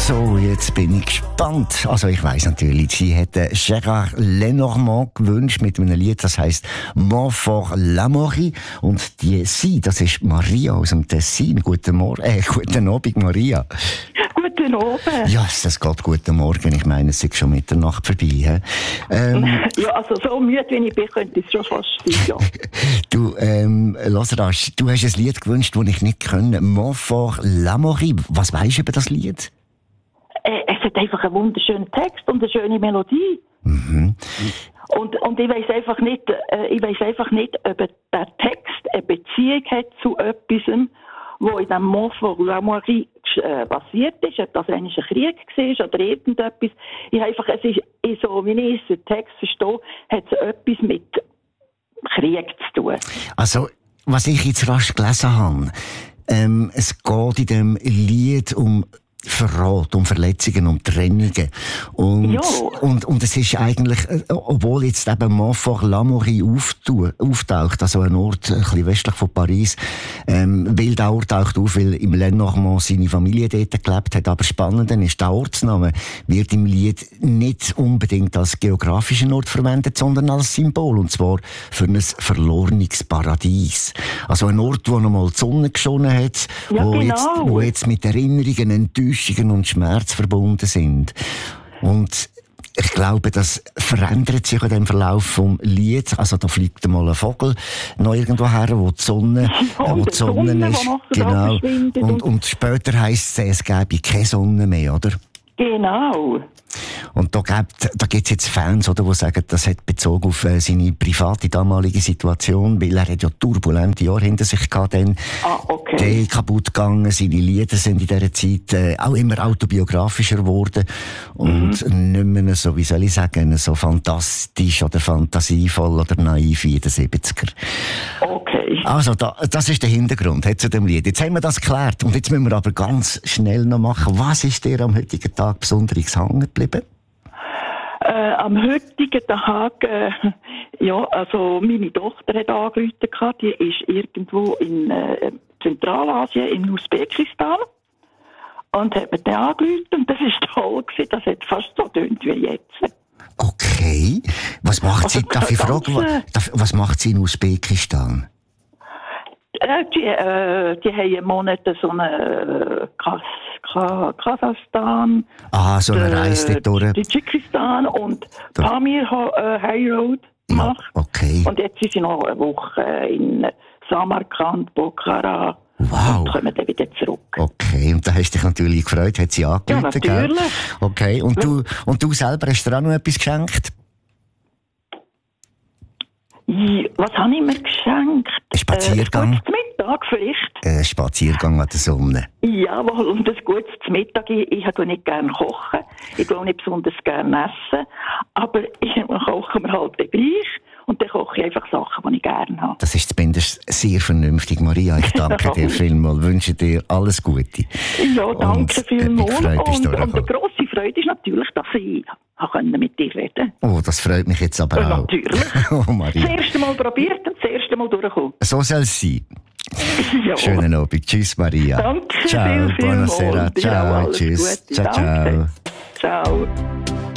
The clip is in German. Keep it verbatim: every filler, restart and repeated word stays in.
So, jetzt bin ich gespannt. Also ich weiss natürlich, sie hätte Gérard Lenormand gewünscht mit einem Lied, das heisst «Montfort l'Amaury». Und die sie, das ist Maria aus dem Tessin. Guten Morgen, äh, guten Abend, Maria. Guten Abend. Ja, es geht guten Morgen. Ich meine, es ist schon Mitternacht vorbei. He? Ähm, ja, also so müde wie ich bin, könnte ich schon fast sein, ja. Du, ähm, Lazarus, du hast ein Lied gewünscht, das ich nicht kann. «Montfort l'Amaury». Was weisst du über das Lied? Äh, es hat einfach einen wunderschönen Text und eine schöne Melodie. Mhm. Und, und ich weiss einfach nicht, äh, ich weiss einfach nicht, ob der Text eine Beziehung hat zu etwas, wo in dem Montfort l'Amaury äh, passiert ist, ob das eigentlich ein Krieg war oder irgendetwas. Ich einfach, es ist, ich so wie ich den Text verstehe, hat es etwas mit Krieg zu tun. Also, was ich jetzt rasch gelesen habe, ähm, es geht in dem Lied um Verrat, um Verletzungen, um Trennungen. Und, und, und es ist eigentlich, obwohl jetzt eben Montfort l'Amaury auftaucht, also ein Ort ein bisschen westlich von Paris, ähm, weil der Ort taucht auf, weil im Lenormand seine Familie dort gelebt hat. Aber spannend ist, der Ortsname wird im Lied nicht unbedingt als geografischen Ort verwendet, sondern als Symbol. Und zwar für ein verlorenes Paradies. Also ein Ort, wo noch mal die Sonne geschonen hat, ja, wo, genau. jetzt, wo jetzt mit Erinnerungen, Enttäuschungen und Schmerz verbunden sind. Und ich glaube, das verändert sich in dem Verlauf vom Lied. Also da fliegt mal ein Vogel noch irgendwo her, wo die Sonne, ja, äh, wo die Sonne, Sonne ist. Genau. Und, und, und später heisst es, es gäbe keine Sonne mehr, oder? Genau. Und da gibt da gibt's jetzt Fans, oder, die sagen, das hat bezogen auf äh, seine private damalige Situation, weil er hat ja turbulente Jahre hinter sich gehabt, dann ah, okay. die Ehe kaputt gegangen, seine Lieder sind in dieser Zeit äh, auch immer autobiografischer geworden und mhm. nicht mehr so, wie soll ich sagen, so fantastisch oder fantasievoll oder naiv wie in den siebziger. Okay. Also, da, das ist der Hintergrund zu dem Lied. Jetzt haben wir das geklärt und jetzt müssen wir aber ganz schnell noch machen. Was ist dir am heutigen Tag besonders hängen geblieben? Äh, am heutigen Tag, äh, ja, also meine Tochter hat angerufen, die ist irgendwo in äh, Zentralasien, in Usbekistan, und hat mir dann angerufen und das war toll gewesen, das hat fast so getönt wie jetzt. Okay. Was macht sie, also, darf ich fragen, was, was macht sie in Usbekistan? Äh, die, äh, die haben einen Monat so eine Kas Kasachstan, ah, so eine Reise durch Tadschikistan und Pamir äh, High Road gemacht. Ja, okay. Und jetzt sind sie noch eine Woche in Samarkand, Pokhara. Wow. Und kommen dann wieder zurück. Okay, und da hast du dich natürlich gefreut, hat sie angerufen. Ja, natürlich. Gell? Okay, und du, und du selber hast dir auch noch etwas geschenkt? Ja, was habe ich mir geschenkt? Ein Spaziergang? Äh, ein gutes Mittag vielleicht. Ein Spaziergang an der Sonne? Jawohl, und ein gutes Mittag. Ich, ich tue nicht gerne kochen. Ich tue nicht besonders gerne essen. Aber ich koche mir halt gleich. Und dann koche ich einfach Sachen, die ich gerne habe. Das ist zumindest sehr vernünftig, Maria. Ich danke dir vielmals. Wünsche dir alles Gute. Ja, danke und, vielmals. Äh, freut und, und eine grosse Freude ist natürlich, dass ich mit dir reden konnte. Oh, das freut mich jetzt aber ja, auch. Natürlich. Oh, Maria. Das erste Mal probiert und das erste Mal durchgekommen. So soll es sein. Ja. Schönen Abend. Tschüss, Maria. Danke ciao, viel, viel buonasera. Ciao, ciao, tschüss. Gute. Ciao, Danke. ciao. Ciao.